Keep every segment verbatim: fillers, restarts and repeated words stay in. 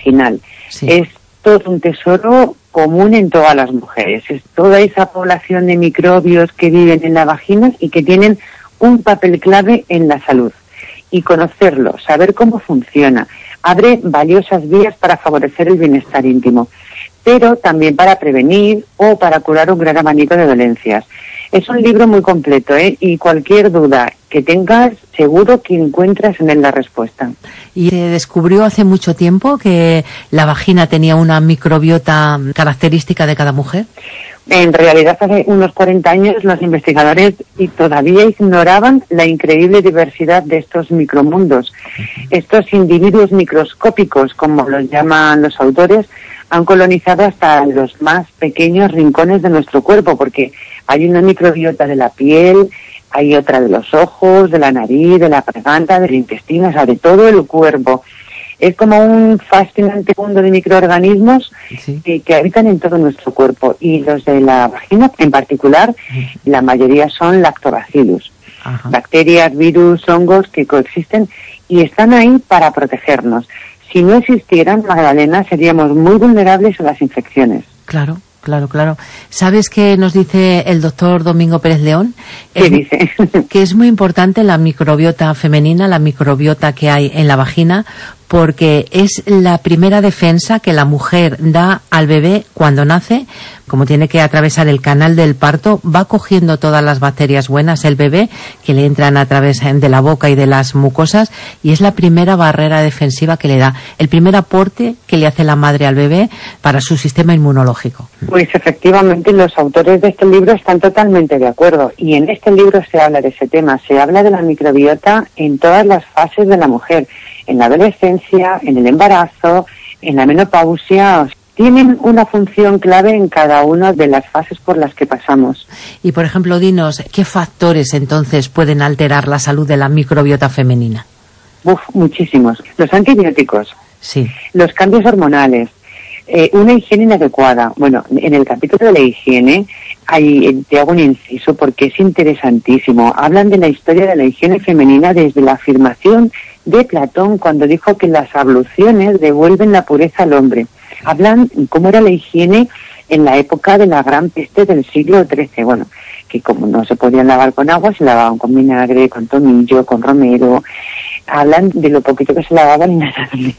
vaginal. Sí. Es todo un tesoro común en todas las mujeres. Es toda esa población de microbios que viven en la vagina y que tienen un papel clave en la salud. Y conocerlo, saber cómo funciona, abre valiosas vías para favorecer el bienestar íntimo, pero también para prevenir o para curar un gran abanico de dolencias. Es un libro muy completo, ¿eh? Y cualquier duda que tengas, seguro que encuentras en él la respuesta. ¿Y se descubrió hace mucho tiempo que la vagina tenía una microbiota característica de cada mujer? En realidad, hace unos cuarenta años los investigadores y todavía ignoraban la increíble diversidad de estos micromundos. Estos individuos microscópicos, como los llaman los autores, han colonizado hasta los más pequeños rincones de nuestro cuerpo, porque hay una microbiota de la piel, hay otra de los ojos, de la nariz, de la garganta, del intestino, o sea, de todo el cuerpo. Es como un fascinante mundo de microorganismos Sí. que, que habitan en todo nuestro cuerpo. Y los de la vagina, en particular, la mayoría son lactobacillus. Ajá. Bacterias, virus, hongos que coexisten y están ahí para protegernos. Si no existieran, Magdalena, seríamos muy vulnerables a las infecciones. Claro, claro, claro. ¿Sabes qué nos dice el doctor Domingo Pérez León? ¿Qué Es- dice? Que es muy importante la microbiota femenina, la microbiota que hay en la vagina, porque es la primera defensa que la mujer da al bebé cuando nace. Como tiene que atravesar el canal del parto, va cogiendo todas las bacterias buenas el bebé que le entran a través de la boca y de las mucosas, y es la primera barrera defensiva que le da, el primer aporte que le hace la madre al bebé para su sistema inmunológico. Pues efectivamente los autores de este libro están totalmente de acuerdo, y en este libro se habla de ese tema, se habla de la microbiota en todas las fases de la mujer, en la adolescencia, en el embarazo, en la menopausia. Tienen una función clave en cada una de las fases por las que pasamos. Y por ejemplo, dinos, ¿qué factores entonces pueden alterar la salud de la microbiota femenina? Uf, muchísimos. Los antibióticos, Sí. los cambios hormonales, eh, una higiene inadecuada. Bueno, en el capítulo de la higiene hay, eh, te hago un inciso porque es interesantísimo. Hablan de la historia de la higiene femenina desde la afirmación de Platón cuando dijo que las abluciones devuelven la pureza al hombre. Hablan cómo era la higiene en la época de la gran peste del siglo trece. Bueno, que como no se podían lavar con agua, se lavaban con vinagre, con tomillo, con romero. Hablan de lo poquito que se lavaban en la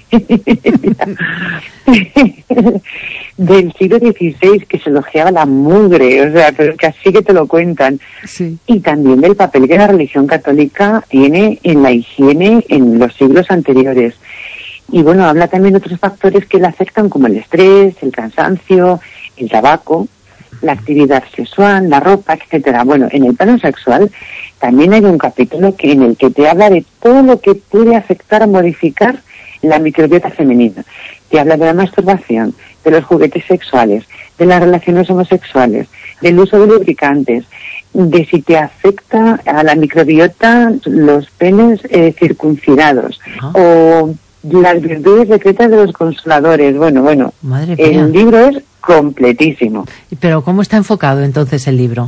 del siglo dieciséis, que se elogiaba la mugre, o sea, pero que así que te lo cuentan. Sí. Y también del papel que la religión católica tiene en la higiene en los siglos anteriores. Y bueno, habla también de otros factores que la afectan, como el estrés, el cansancio, el tabaco, la actividad sexual, la ropa, etcétera. Bueno, en el plano sexual también hay un capítulo que en el que te habla de todo lo que puede afectar o modificar la microbiota femenina. Te habla de la masturbación, de los juguetes sexuales, de las relaciones homosexuales, del uso de lubricantes, de si te afecta a la microbiota los penes eh, circuncidados, Ah. o las virtudes secretas de los consoladores. Bueno, bueno, Madre mía. el libro es completísimo. Pero ¿cómo está enfocado entonces el libro?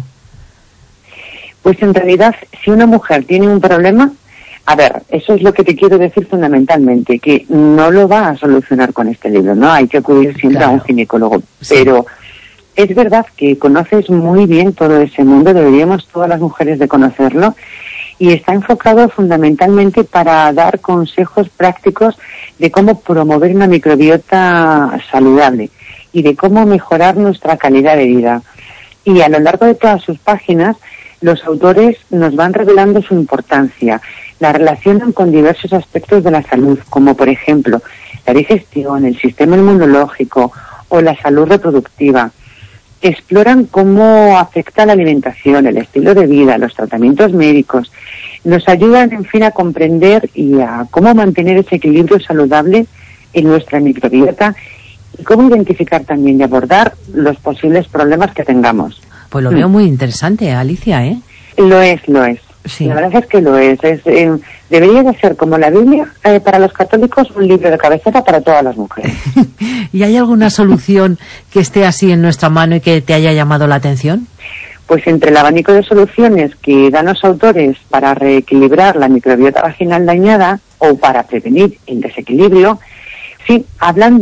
Pues en realidad, si una mujer tiene un problema, a ver, eso es lo que te quiero decir fundamentalmente, que no lo va a solucionar con este libro, ¿no? Hay que acudir siempre Claro. a un ginecólogo. Sí. Pero es verdad que conoces muy bien todo ese mundo, deberíamos todas las mujeres de conocerlo, y está enfocado fundamentalmente para dar consejos prácticos de cómo promover una microbiota saludable y de cómo mejorar nuestra calidad de vida. Y a lo largo de todas sus páginas, los autores nos van revelando su importancia, la relacionan con diversos aspectos de la salud, como por ejemplo la digestión, el sistema inmunológico o la salud reproductiva. Exploran cómo afecta la alimentación, el estilo de vida, los tratamientos médicos. Nos ayudan, en fin, a comprender y a cómo mantener ese equilibrio saludable en nuestra microbiota y cómo identificar también y abordar los posibles problemas que tengamos. Pues lo Mm. veo muy interesante, Alicia, ¿eh? Lo es, lo es. Sí. La verdad es que lo es. es eh, debería de ser, como la Biblia, eh, para los católicos, un libro de cabecera para todas las mujeres. ¿Y hay alguna solución que esté así en nuestra mano y que te haya llamado la atención? Pues entre el abanico de soluciones que dan los autores para reequilibrar la microbiota vaginal dañada o para prevenir el desequilibrio, sí, hablan